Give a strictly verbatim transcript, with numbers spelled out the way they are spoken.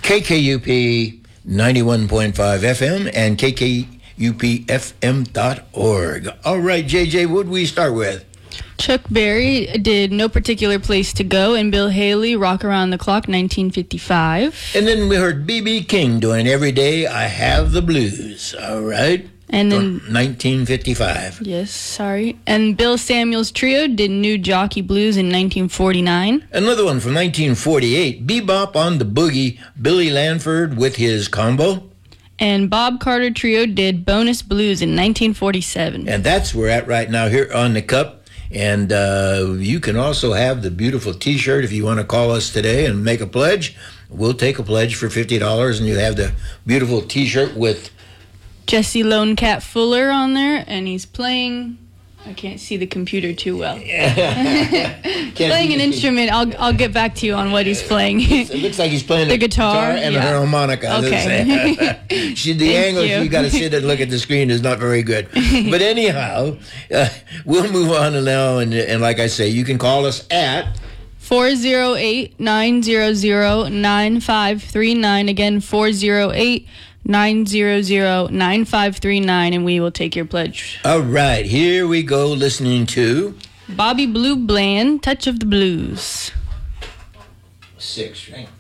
K K U P ninety-one point five F M and K K U P F M dot org. All right, J J, what would we start with? Chuck Berry did No Particular Place to Go, and Bill Haley, Rock Around the Clock, nineteen fifty-five. And then we heard B B King doing Every Day I Have the Blues. All right. And then nineteen fifty-five. Yes, sorry. And Bill Samuels Trio did New Jockey Blues in nineteen forty-nine. Another one from nineteen forty-eight, Bebop on the Boogie, Billy Lanford with his combo. And Bob Carter Trio did Bonus Blues in nineteen forty-seven. And that's where we're at right now here on the Cup. And uh, you can also have the beautiful T-shirt if you want to call us today and make a pledge. We'll take a pledge for fifty dollars, and you have the beautiful T-shirt with Jesse Lone Cat Fuller on there, and he's playing. I can't see the computer too well. Playing an instrument. I'll I'll get back to you on what he's playing. It looks like he's playing the a guitar, guitar and yeah. a harmonica. Okay. she, the Thank angle you. you got to sit and look at the screen is not very good. But anyhow, uh, we'll move on now, and and like I say, you can call us at four oh eight, nine hundred, nine five three nine. Again, four oh eight, nine hundred, nine five three nine, and we will take your pledge. All right, here we go listening to Bobby Blue Bland, Touch of the Blues. Six, right?